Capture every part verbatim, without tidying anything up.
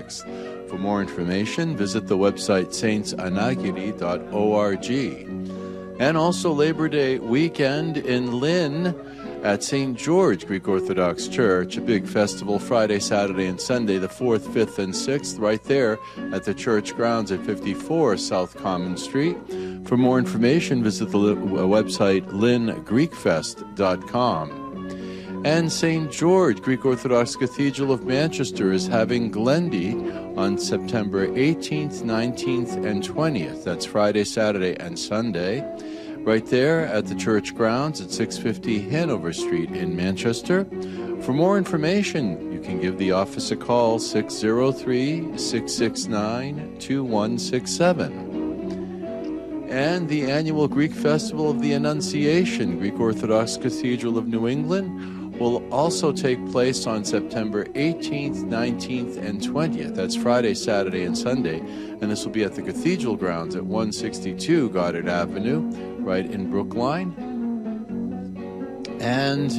twenty-sixth. For more information, visit the website saints anagiri dot org. And also Labor Day weekend in Lynn at Saint George Greek Orthodox Church, a big festival Friday, Saturday, and Sunday, the fourth, fifth, and sixth, right there at the church grounds at fifty-four South Common Street. For more information, visit the website lynn greek fest dot com. And Saint George Greek Orthodox Cathedral of Manchester is having Glendy on September eighteenth, nineteenth, and twentieth. That's Friday, Saturday, and Sunday, right there at the church grounds at six fifty Hanover Street in Manchester. For more information, you can give the office a call, six oh three, six six nine, two one six seven. And the annual Greek Festival of the Annunciation, Greek Orthodox Cathedral of New England, will also take place on September eighteenth, nineteenth, and twentieth. That's Friday, Saturday, and Sunday. And this will be at the Cathedral grounds at one sixty-two Goddard Avenue, right in Brookline. And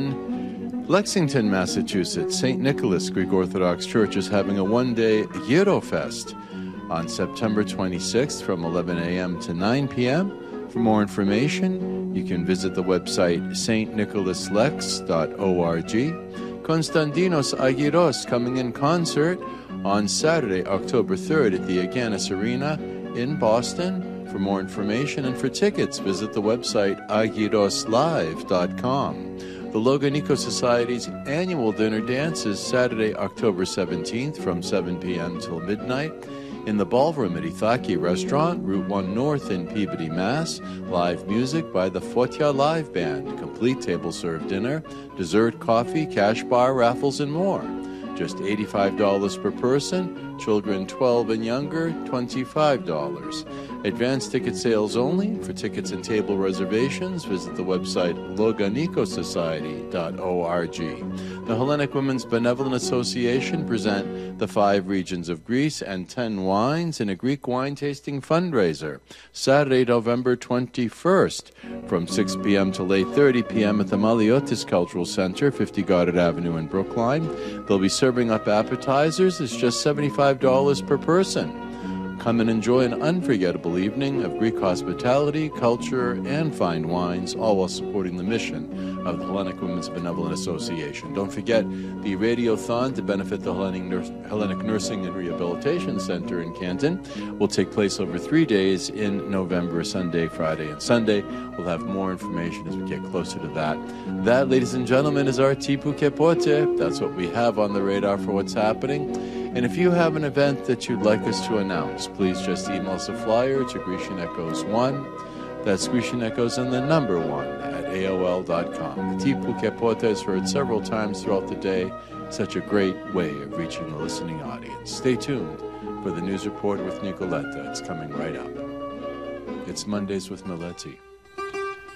in Lexington, Massachusetts, Saint Nicholas Greek Orthodox Church is having a one-day Eurofest on September twenty-sixth from eleven a.m. to nine p.m. For more information, you can visit the website saint nicholas lex dot org. Konstantinos Agiros coming in concert on Saturday, October third at the Aganis Arena in Boston. For more information and for tickets, visit the website agiros live dot com. The Loganiko Society's annual dinner dance is Saturday, October seventeenth from seven p.m. till midnight in the ballroom at Ithaki Restaurant, Route one North in Peabody, Mass. Live music by the Fotya Live Band, complete table-served dinner, dessert, coffee, cash bar, raffles, and more. Just eighty-five dollars per person, children twelve and younger, twenty-five dollars. Advance ticket sales only. For tickets and table reservations, visit the website loganiko society dot org. The Hellenic Women's Benevolent Association present the five regions of Greece and ten wines in a Greek wine tasting fundraiser. Saturday, November twenty-first, from six p.m. till eight thirty p.m. at the Maliotis Cultural Center, fifty Goddard Avenue in Brookline. They'll be serving up appetizers. It's just seventy-five dollars per person. Come and enjoy an unforgettable evening of Greek hospitality, culture, and fine wines, all while supporting the mission of the Hellenic Women's Benevolent Association. Don't forget the Radiothon to benefit the Hellenic, Nurs- Hellenic Nursing and Rehabilitation Center in Canton will take place over three days in November, Sunday, Friday, and Sunday. We'll have more information as we get closer to that. That, ladies and gentlemen, is our Tipu Kepote. That's what we have on the radar for what's happening. And if you have an event that you'd like us to announce, please just email us a flyer to Grecian Echoes one. That's Grecian Echoes and the number one at A O L dot com. The Tipu Kepote is heard several times throughout the day. Such a great way of reaching the listening audience. Stay tuned for the news report with Nicoletta. It's coming right up. It's Mondays with Mileti.